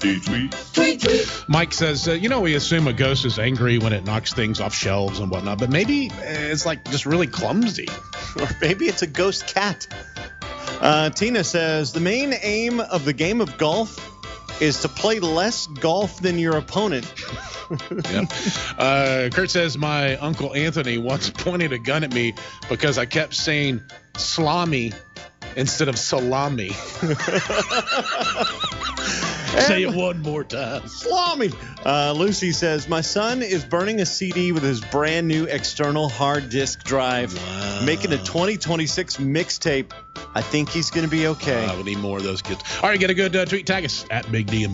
Mike says, we assume a ghost is angry when it knocks things off shelves and whatnot, but maybe it's like just really clumsy. Or maybe it's a ghost cat. Tina says, the main aim of the game of golf is to play less golf than your opponent. Yep. Kurt says, my Uncle Anthony once pointed a gun at me because I kept saying salami instead of salami. Say it one more time. Salami. Lucy says, my son is burning a CD with his brand new external hard disk drive, making a 2026 mixtape. I think he's going to be okay. We need more of those kids. All right, get a good tweet. Tag us at Big D and